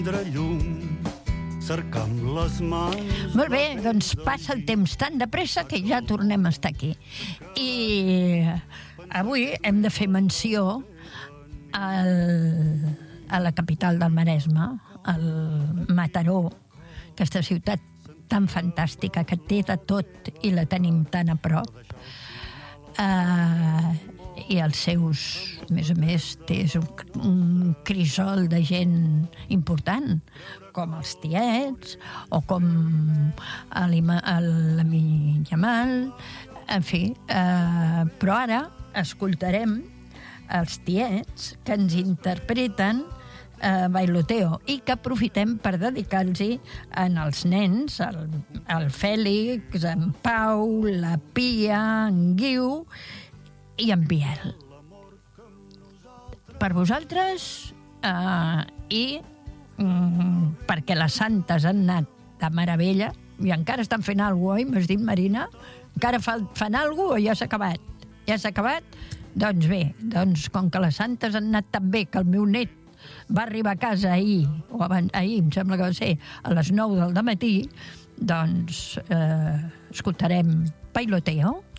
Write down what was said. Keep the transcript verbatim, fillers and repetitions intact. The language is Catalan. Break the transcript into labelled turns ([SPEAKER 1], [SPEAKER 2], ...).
[SPEAKER 1] llum, cercant les mans...
[SPEAKER 2] Molt bé, doncs passa el temps tan de pressa que ja tornem a estar aquí. I avui hem de fer menció al, a la capital del Maresme, al Mataró, aquesta ciutat tan fantàstica que té de tot i la tenim tan a prop. Uh, i els seus, a més a més, té un, un crisol de gent important, com els tiets, o com l'Amin Jamal, en fi. Uh, però ara escoltarem els tiets que ens interpreten uh, Bailoteo i que aprofitem per dedicar-los en els nens, el, el Fèlix, en Pau, la Pia, en Guiu i en Biel. Per vosaltres uh, i um, perquè les santes han anat de meravella i encara estan fent alguna cosa, oi? M'has dit, Marina? Encara fan, fan alguna cosa o ja s'ha acabat? Ja s'ha acabat? Doncs bé, doncs com que les santes han anat tan bé que el meu net va arribar a casa ahir, o abans, ahir em sembla que va ser a les nou del dematí, doncs eh, escoltarem Bailoteo.